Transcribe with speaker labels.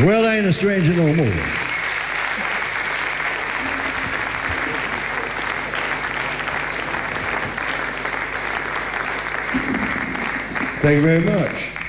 Speaker 1: Well, I ain't a stranger no more. Thank you very much.